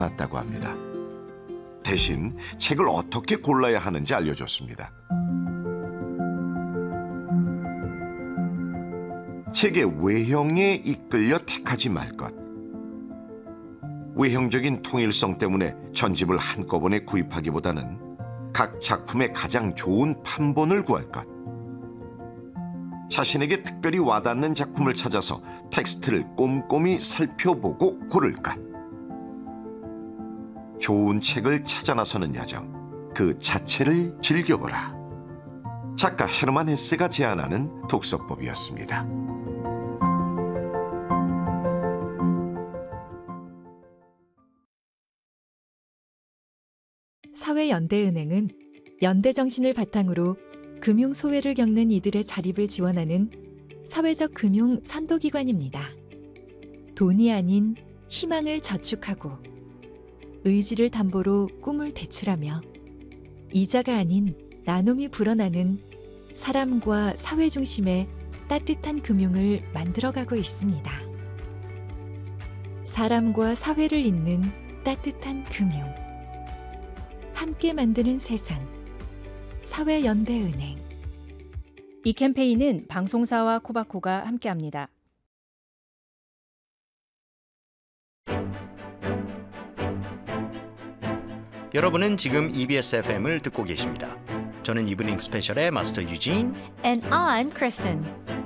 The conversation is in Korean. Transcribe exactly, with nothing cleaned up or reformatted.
않았다고 합니다. 대신 책을 어떻게 골라야 하는지 알려줬습니다. 책의 외형에 이끌려 택하지 말 것. 외형적인 통일성 때문에 전집을 한꺼번에 구입하기보다는 각 작품의 가장 좋은 판본을 구할 것. 자신에게 특별히 와닿는 작품을 찾아서 텍스트를 꼼꼼히 살펴보고 고를 것. 좋은 책을 찾아 나서는 여정, 그 자체를 즐겨보라. 작가 헤르만 헤세가 제안하는 독서법이었습니다. 사회연대은행은 연대 정신을 바탕으로 금융 소외를 겪는 이들의 자립을 지원하는 사회적 금융 선도기관입니다. 돈이 아닌 희망을 저축하고 의지를 담보로 꿈을 대출하며 이자가 아닌 나눔이 불어나는 사람과 사회 중심의 따뜻한 금융을 만들어가고 있습니다. 사람과 사회를 잇는 따뜻한 금융. 함께 만드는 세상. 사회연대은행. 이 캠페인은 방송사와 코바코가 함께합니다. 여러분은 지금 이비에스 에프엠을 듣고 계십니다. 저는 이브닝 스페셜의 마스터 유진 And I'm Kristen.